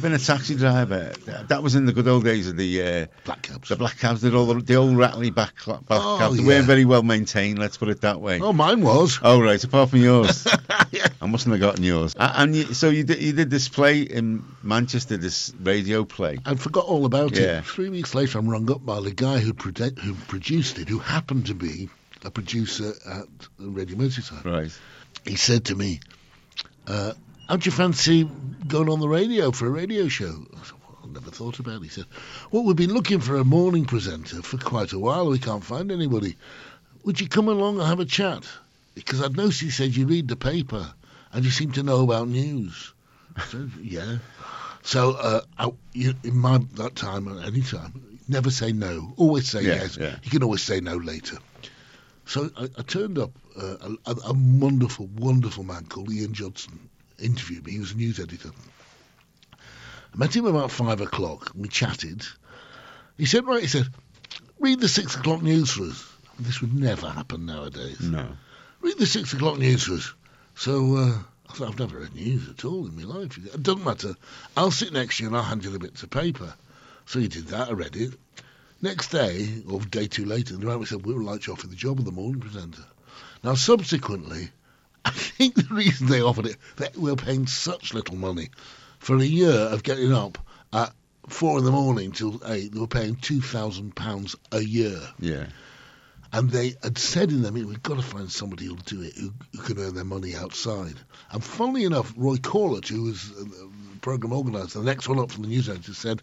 been a taxi driver, that was in the good old days of the Black cabs. The black cabs, did all the old rattly back cabs. They yeah. weren't very well maintained, let's put it that way. Oh, mine was. Oh, right, apart from yours. Yeah. I mustn't have gotten yours. So you did this play in Manchester, this radio play. I forgot all about Yeah. it. 3 weeks later, I'm rung up by the guy who produced it, who happened to be a producer at Radio Merseyside. Right. He said to me, how'd you fancy going on the radio for a radio show? I said, well, I never thought about it. He said, well, we've been looking for a morning presenter for quite a while. We can't find anybody. Would you come along and have a chat? Because I'd noticed, he said, you read the paper and you seem to know about news. I said, yeah. So in that time, at any time, never say no. Always say yes. Yeah. You can always say no later. So I turned up. A wonderful, wonderful man called Ian Judson interviewed me. He was a news editor. I met him about 5 o'clock. We chatted. He said, read the 6 o'clock news for us. This would never happen nowadays. No. Read the 6 o'clock news for us. So I thought, I've never read news at all in my life. It doesn't matter. I'll sit next to you and I'll hand you the bits of paper. So he did that. I read it. Next day, or day 2 later, the writer said, we would like to offer the job of the morning presenter. Now, subsequently, I think the reason they offered it, they were paying such little money. For a year of getting up at 4 in the morning till 8, they were paying £2,000 a year. Yeah. And they had said in them, we've got to find somebody who'll do it, who can earn their money outside. And funnily enough, Roy Corlett, who was the programme organiser, the next one up from the news editor, said,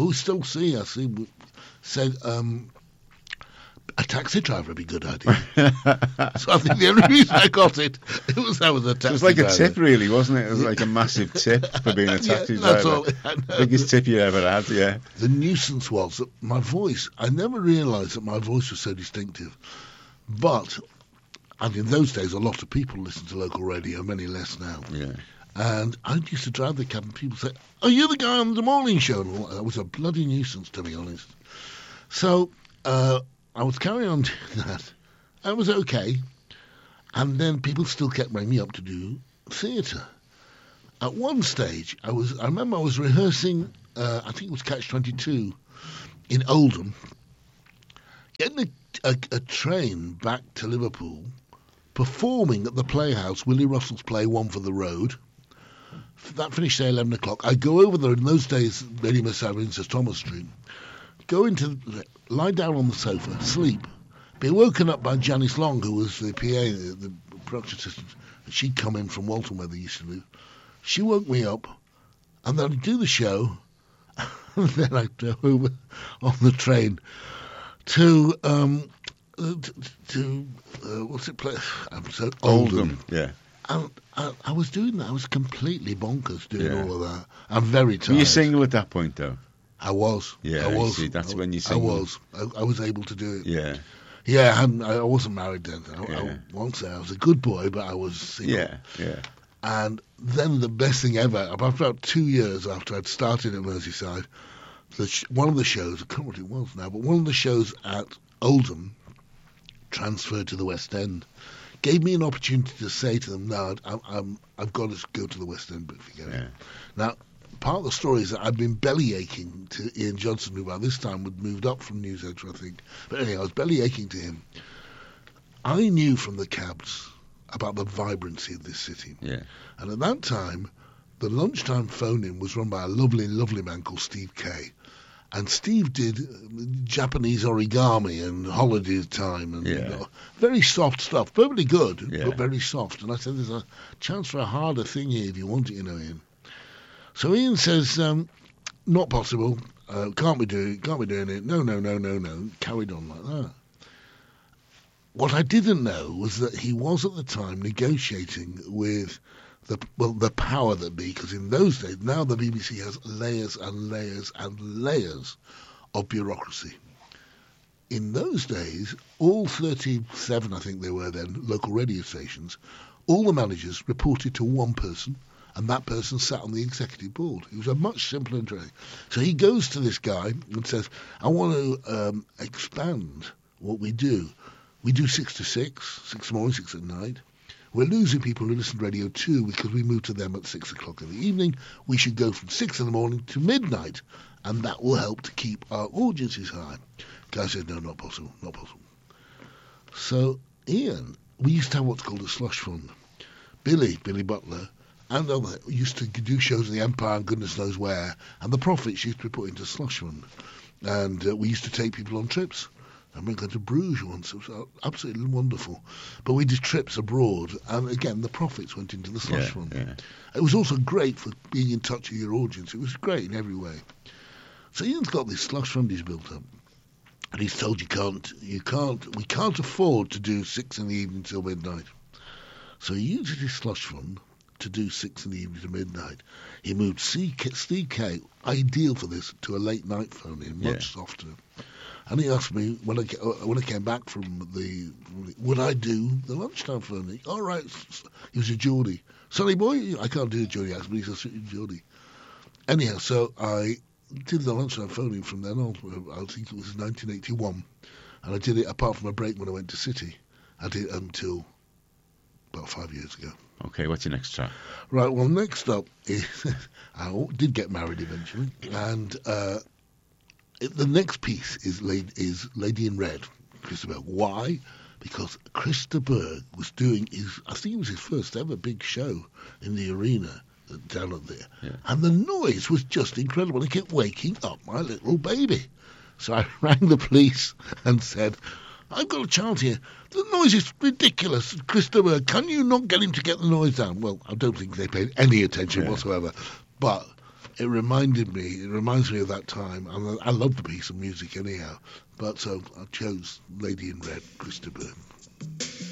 said, a taxi driver would be a good idea. So I think the only reason I got it was I was a taxi driver. It was like a tip, really, wasn't it? It was like a massive tip for being a taxi driver. Biggest tip you ever had, yeah. The nuisance was that my voice, I never realised that my voice was so distinctive. But, and in those days, a lot of people listened to local radio, many less now. Yeah. And I used to drive the cab and people say, are you the guy on the morning show? And that was a bloody nuisance, to be honest. So, I was carrying on doing that. I was okay. And then people still kept ringing me up to do theatre. At one stage, I remember I was rehearsing, I think it was Catch-22 in Oldham, getting a train back to Liverpool, performing at the Playhouse, Willie Russell's play, One for the Road. That finished at 11 o'clock. I go over there, in those days, Radio Merseyside in St Thomas Street, lie down on the sofa, sleep, be woken up by Janice Long, who was the PA, the production assistant. She'd come in from Walton, where they used to live. She woke me up, and then I'd do the show, and then I'd go over on the train to what's it play? Oldham. Yeah. And I was doing that. I was completely bonkers doing all of that. I'm very tired. Were you single at that point, though? I was. Yeah, I was. See, that's when you single. I was able to do it. Yeah. Yeah, I wasn't married then. I won't say I was a good boy, but I was single. Yeah. And then the best thing ever, about 2 years after I'd started at Merseyside, one of the shows, I can't remember what it was now, but one of the shows at Oldham transferred to the West End. Gave me an opportunity to say to them, no, I've got to go to the West End, but forget it. Now, part of the story is that I'd been belly aching to Ian Johnson, who by this time had moved up from News Editor, I think. But anyway, I was belly aching to him. I knew from the cabs about the vibrancy of this city. Yeah. And at that time, the lunchtime phone-in was run by a lovely, lovely man called Steve Kay. And Steve did Japanese origami and holiday time and very soft stuff. Perfectly good, but very soft. And I said, there's a chance for a harder thing here if you want it, Ian. So Ian says, not possible. Can't be doing it. No. Carried on like that. What I didn't know was that he was at the time negotiating with the power that be, because in those days, now the BBC has layers and layers and layers of bureaucracy. In those days, all 37, I think they were then, local radio stations, all the managers reported to one person, and that person sat on the executive board. It was a much simpler training. So he goes to this guy and says, I want to expand what we do. We do 6 to 6, 6 in the morning, 6 at night. We're losing people who listen to radio too because we moved to them at 6 o'clock in the evening. We should go from 6 in the morning to midnight, and that will help to keep our audiences high. Guy said, no, not possible, not possible. So, Ian, we used to have what's called a slush fund. Billy Butler, and other used to do shows in the Empire and goodness knows where, and the profits used to be put into slush fund. And we used to take people on trips. I remember going to Bruges once. It was absolutely wonderful. But we did trips abroad, and again, the profits went into the slush fund. Yeah. It was also great for being in touch with your audience. It was great in every way. So Ian's got this slush fund he's built up, and he's told we can't afford to do 6 in the evening till midnight. So he uses his slush fund to do 6 in the evening to midnight. He moved Steve Kay, ideal for this, to a late night phone-in, much softer. And he asked me when I came back from would I do the lunchtime phone-in? All right, he was a Geordie. Sonny boy, I can't do a Geordie accent, but he's a certain Geordie. Anyhow, so I did the lunchtime phone-in from then on. I think it was 1981, and I did it apart from a break when I went to City. I did it until about 5 years ago. Okay, what's your next track? Right, well, next up is I did get married eventually, and the next piece is Lady in Red, Chris de Burgh. Why? Because Chris de Burgh was doing I think it was his first ever big show in the arena down up there, and the noise was just incredible. It kept waking up my little baby. So I rang the police and said, I've got a child here. The noise is ridiculous. Chris de Burgh, can you not get him to get the noise down? Well, I don't think they paid any attention whatsoever. But it reminds me of that time. And I love the piece of music anyhow. But so I chose Lady in Red, Chris de Burgh.